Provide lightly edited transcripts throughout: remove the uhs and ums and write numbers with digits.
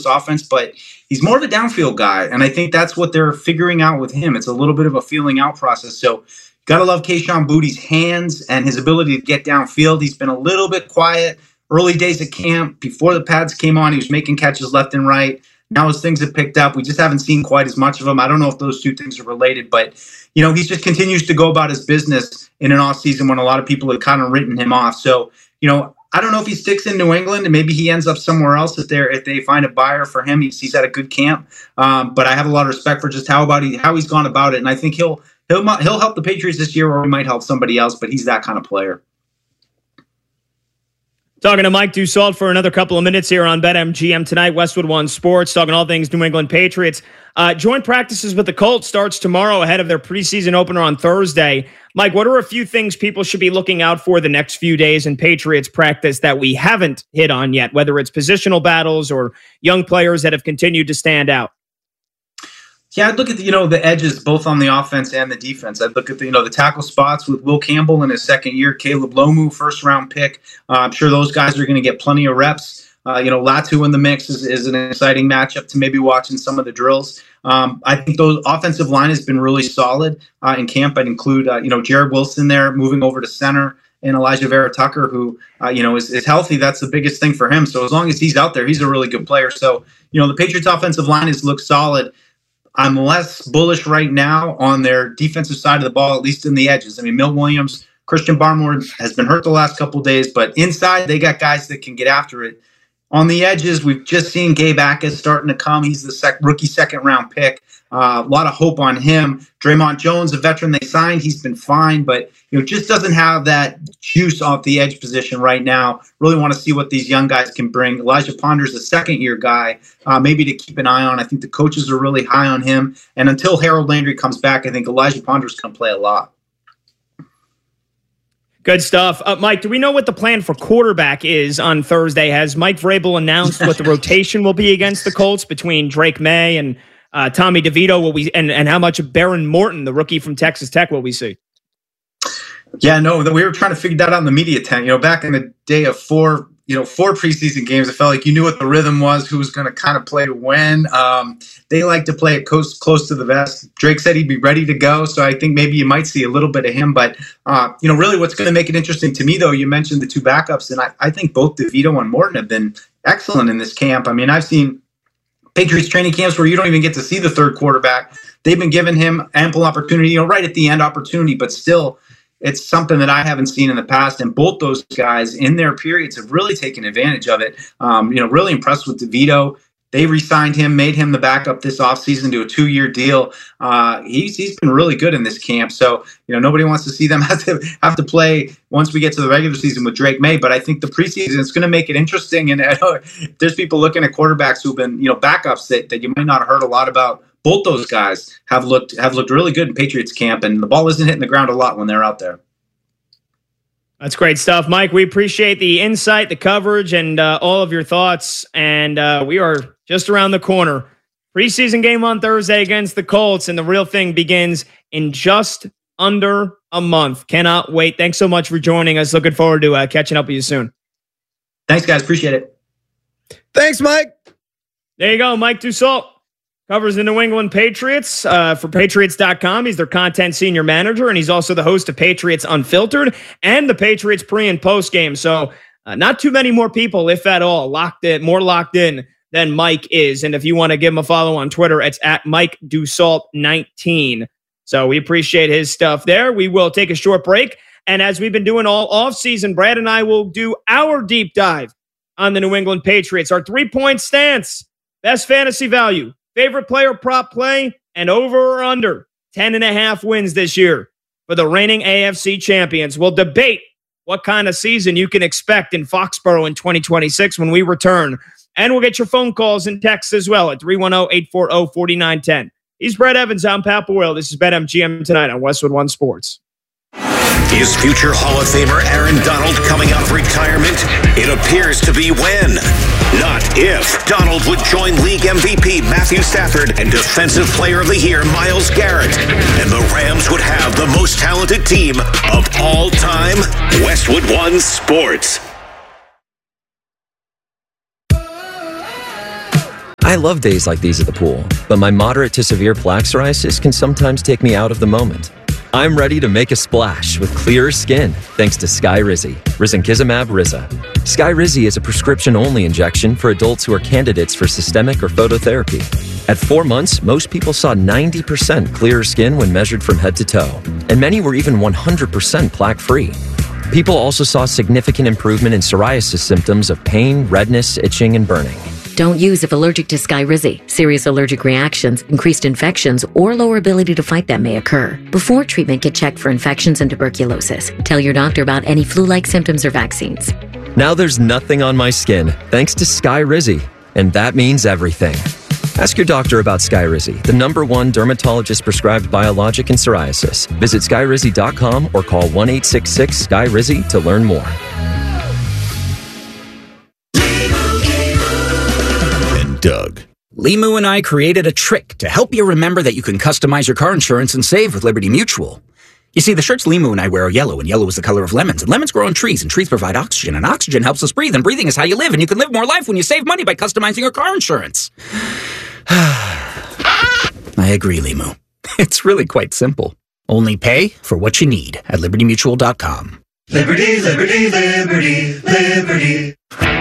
this offense, but he's more of a downfield guy. And I think that's what they're figuring out with him. It's a little bit of a feeling out process. So got to love Kayshon Boutte's hands and his ability to get downfield. He's been a little bit quiet early days at camp. Before the pads came on, he was making catches left and right. Now as things have picked up, we just haven't seen quite as much of him. I don't know if those two things are related, but, he just continues to go about his business in an offseason when a lot of people have kind of written him off. So, I don't know if he sticks in New England and maybe he ends up somewhere else if they find a buyer for him. He's had a good camp, but I have a lot of respect for just how he's gone about it, and I think he'll help the Patriots this year, or he might help somebody else. But he's that kind of player. Talking to Mike Dussault for another couple of minutes here on BetMGM tonight, Westwood One Sports, talking all things New England Patriots. Joint practices with the Colts starts tomorrow ahead of their preseason opener on Thursday. Mike, what are a few things people should be looking out for the next few days in Patriots practice that we haven't hit on yet, whether it's positional battles or young players that have continued to stand out? Yeah, I'd look at the edges both on the offense and the defense. I'd look at the tackle spots with Will Campbell in his second year, Caleb Lomu, first round pick. I'm sure those guys are going to get plenty of reps. Latu in the mix is an exciting matchup to maybe watch in some of the drills. I think those offensive line has been really solid in camp. I'd include Jared Wilson there moving over to center, and Elijah Vera Tucker, who is healthy. That's the biggest thing for him. So as long as he's out there, he's a really good player. So the Patriots offensive line has looked solid. I'm less bullish right now on their defensive side of the ball, at least in the edges. I mean, Milt Williams, Christian Barmore has been hurt the last couple of days, but inside they got guys that can get after it. On the edges, we've just seen Gabe Akers starting to come. He's the rookie second-round pick. A lot of hope on him. Draymond Jones, a veteran they signed, he's been fine, but just doesn't have that juice off the edge position right now. Really want to see what these young guys can bring. Elijah Ponder's a second-year guy, maybe to keep an eye on. I think the coaches are really high on him. And until Harold Landry comes back, I think Elijah Ponder's going to play a lot. Good stuff. Mike, do we know what the plan for quarterback is on Thursday? Has Mike Vrabel announced what the rotation will be against the Colts between Drake May and Tommy DeVito? And how much of Baron Morton, the rookie from Texas Tech, will we see? Yeah, no, we were trying to figure that out in the media tent. Back in the day of four preseason games, it felt like you knew what the rhythm was, who was going to kind of play when. They like to play it close to the vest. Drake said he'd be ready to go, so I think maybe you might see a little bit of him. But, really what's going to make it interesting to me, though, you mentioned the two backups, and I think both DeVito and Morton have been excellent in this camp. I mean, I've seen Patriots training camps where you don't even get to see the third quarterback. They've been giving him ample opportunity, right at the end opportunity, but still – it's something that I haven't seen in the past, and both those guys in their periods have really taken advantage of it. Really impressed with DeVito. They re-signed him, made him the backup this offseason to a 2-year deal. He's been really good in this camp. So, nobody wants to see them have to play once we get to the regular season with Drake May. But I think the preseason is going to make it interesting. And there's people looking at quarterbacks who've been, backups that you might not have heard a lot about. Both those guys have looked really good in Patriots camp, and the ball isn't hitting the ground a lot when they're out there. That's great stuff, Mike. We appreciate the insight, the coverage, and all of your thoughts. And we are just around the corner. Preseason game on Thursday against the Colts, and the real thing begins in just under a month. Cannot wait. Thanks so much for joining us. Looking forward to catching up with you soon. Thanks, guys. Appreciate it. Thanks, Mike. There you go, Mike Dussault. Covers the New England Patriots for Patriots.com. He's their content senior manager, and he's also the host of Patriots Unfiltered and the Patriots pre- and post-game. So not too many more people, if at all, more locked in than Mike is. And if you want to give him a follow on Twitter, it's at Mike Dussault19. So we appreciate his stuff there. We will take a short break. And as we've been doing all offseason, Brad and I will do our deep dive on the New England Patriots. Our 3-point stance, best fantasy value, favorite player prop play, and over or under 10.5 wins this year for the reigning AFC champions. We'll debate what kind of season you can expect in Foxborough in 2026 when we return. And we'll get your phone calls and texts as well at 310-840-4910. He's Brett Evans. I'm Pat Boyle. This is BetMGM tonight on Westwood One Sports. Is future Hall of Famer Aaron Donald coming out of retirement? It appears to be when, not if, Donald would join league MVP Matthew Stafford and Defensive Player of the Year Myles Garrett. And the Rams would have the most talented team of all time. Westwood One Sports. I love days like these at the pool, but my moderate to severe plaque psoriasis can sometimes take me out of the moment. I'm ready to make a splash with clearer skin thanks to Skyrizi, risankizumab Riza. Skyrizi is a prescription-only injection for adults who are candidates for systemic or phototherapy. At 4 months, most people saw 90% clearer skin when measured from head to toe, and many were even 100% plaque-free. People also saw significant improvement in psoriasis symptoms of pain, redness, itching, and burning. Don't use if allergic to Skyrizi. Serious allergic reactions, increased infections, or lower ability to fight them may occur. Before treatment, get checked for infections and tuberculosis. Tell your doctor about any flu-like symptoms or vaccines. Now there's nothing on my skin thanks to Skyrizi, and that means everything. Ask your doctor about Skyrizi, the #1 dermatologist-prescribed biologic in psoriasis. Visit Skyrizi.com or call 1-866-SKYRIZI to learn more. Doug. Limu and I created a trick to help you remember that you can customize your car insurance and save with Liberty Mutual. You see, the shirts Limu and I wear are yellow, and yellow is the color of lemons, and lemons grow on trees, and trees provide oxygen, and oxygen helps us breathe, and breathing is how you live, and you can live more life when you save money by customizing your car insurance. I agree, Limu. It's really quite simple. Only pay for what you need at libertymutual.com. Liberty, liberty, liberty, liberty.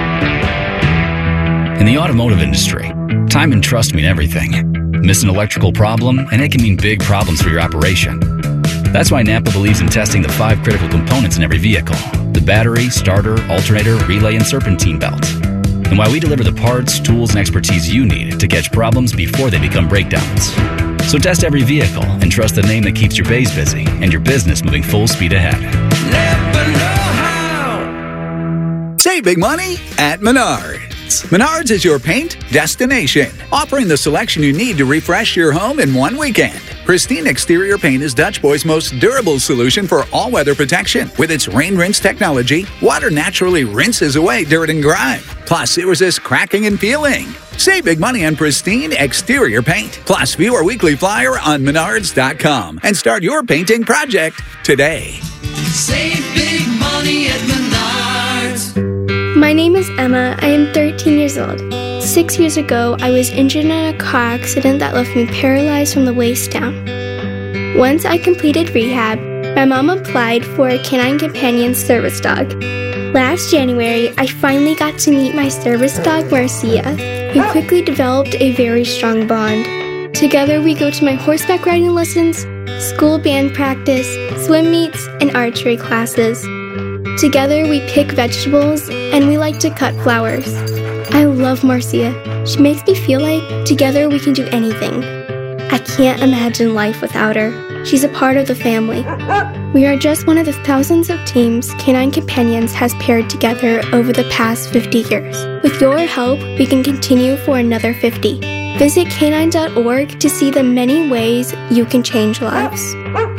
In the automotive industry, time and trust mean everything. Miss an electrical problem, and it can mean big problems for your operation. That's why Napa believes in testing the 5 critical components in every vehicle: the battery, starter, alternator, relay, and serpentine belt. And why we deliver the parts, tools, and expertise you need to catch problems before they become breakdowns. So test every vehicle and trust the name that keeps your bays busy and your business moving full speed ahead. Never know how. Save big money at Menards. Menards is your paint destination, offering the selection you need to refresh your home in one weekend. Pristine Exterior Paint is Dutch Boy's most durable solution for all-weather protection. With its rain rinse technology, water naturally rinses away dirt and grime. Plus, it resists cracking and peeling. Save big money on Pristine Exterior Paint. Plus, view our weekly flyer on Menards.com and start your painting project today. Save big money at Menards. My name is Emma. I am 13 years old. 6 years ago, I was injured in a car accident that left me paralyzed from the waist down. Once I completed rehab, my mom applied for a Canine Companion service dog. Last January, I finally got to meet my service dog, Marcia. We quickly developed a very strong bond. Together, we go to my horseback riding lessons, school band practice, swim meets, and archery classes. Together, we pick vegetables, and we like to cut flowers. I love Marcia. She makes me feel like together we can do anything. I can't imagine life without her. She's a part of the family. We are just one of the thousands of teams Canine Companions has paired together over the past 50 years. With your help, we can continue for another 50. Visit canine.org to see the many ways you can change lives.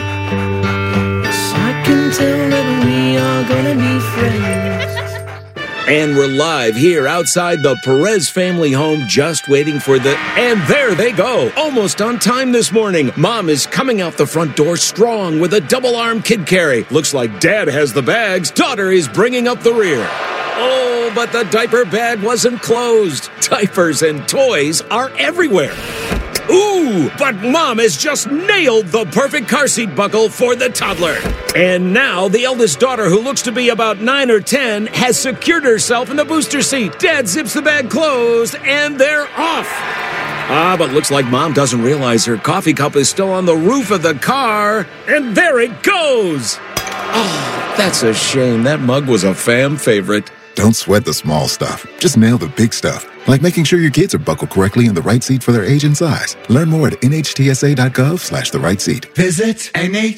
I can tell that we are gonna be friends. And we're live here outside the Perez family home, just waiting for the... And there they go, almost on time this morning. Mom is coming out the front door strong with a double-arm kid carry. Looks like Dad has the bags. Daughter is bringing up the rear. Oh, but the diaper bag wasn't closed. Diapers and toys are everywhere. Ooh, but Mom has just nailed the perfect car seat buckle for the toddler. And now the eldest daughter, who looks to be about 9 or 10, has secured herself in the booster seat. Dad zips the bag closed, and they're off. But looks like Mom doesn't realize her coffee cup is still on the roof of the car. And there it goes. Oh, that's a shame. That mug was a fam favorite. Don't sweat the small stuff. Just nail the big stuff. Like making sure your kids are buckled correctly in the right seat for their age and size. Learn more at nhtsa.gov/the right seat. Visit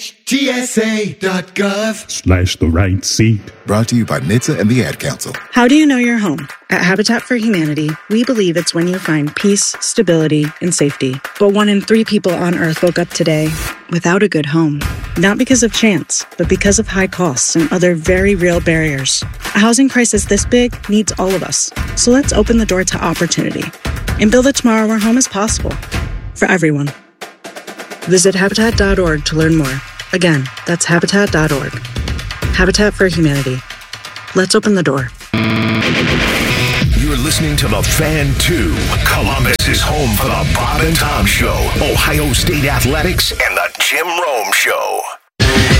nhtsa.gov/the right seat. Brought to you by NHTSA and the Ad Council. How do you know you're home? At Habitat for Humanity, we believe it's when you find peace, stability, and safety. But 1 in 3 people on Earth woke up today without a good home. Not because of chance, but because of high costs and other very real barriers. A housing crisis this big needs all of us. So let's open the door to opportunity and build a tomorrow where home is possible for everyone. Visit Habitat.org to learn more. Again, that's Habitat.org. Habitat for Humanity. Let's open the door. You're listening to The Fan 2, Columbus. This is home for the Bob and Tom Show, Ohio State Athletics, and the Jim Rome Show.